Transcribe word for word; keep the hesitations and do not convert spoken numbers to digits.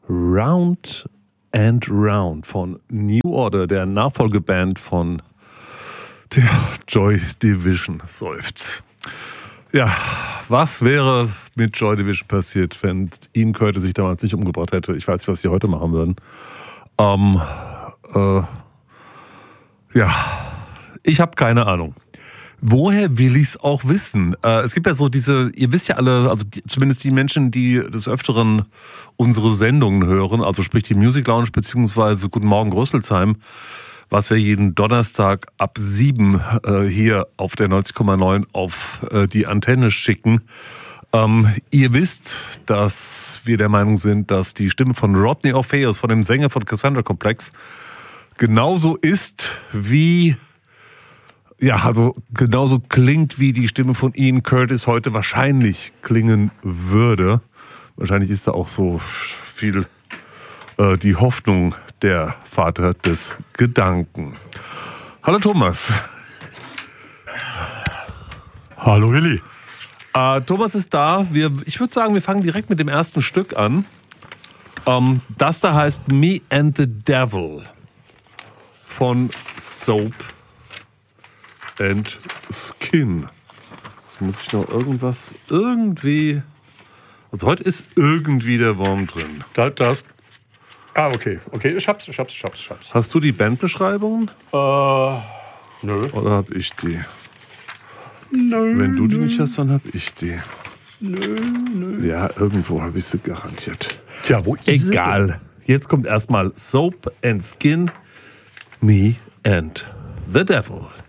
Round and Round von New Order, der Nachfolgeband von der Joy Division. Seufzt. Ja, was wäre mit Joy Division passiert, wenn Ian Curtis sich damals nicht umgebracht hätte? Ich weiß nicht, was sie heute machen würden. Ähm, äh, ja, ich habe keine Ahnung. Woher will ich es auch wissen? Äh, es gibt ja so diese, ihr wisst ja alle, also die, zumindest die Menschen, die des Öfteren unsere Sendungen hören, also sprich die Music Lounge beziehungsweise Guten Morgen Rüsselsheim, was wir jeden Donnerstag ab sieben äh, hier auf der neunzig Komma neun auf äh, die Antenne schicken. Ähm, ihr wisst, dass wir der Meinung sind, dass die Stimme von Rodney Orpheus, von dem Sänger von Cassandra Complex, genauso ist wie, ja, also genauso klingt, wie die Stimme von Ian Curtis heute wahrscheinlich klingen würde. Wahrscheinlich ist da auch so viel äh, die Hoffnung der Vater des Gedanken. Hallo Thomas. Hallo Willi. Äh, Thomas ist da. Wir, ich würde sagen, wir fangen direkt mit dem ersten Stück an. Ähm, das da heißt Me and the Devil von Soap and Skin. Jetzt muss ich noch irgendwas, irgendwie... Also heute ist irgendwie der Wurm drin. Da, das. Ah, okay. Okay, ich hab's, ich hab's, ich hab's, ich hab's. Hast du die Bandbeschreibung? Äh, nö. Oder hab ich die? Nö. Wenn du die nö. nicht hast, dann hab ich die. Nö, nö. Ja, irgendwo habe ich sie garantiert. Tja, wo ist Egal. Jetzt kommt erstmal Soap and Skin, Me and the Devil.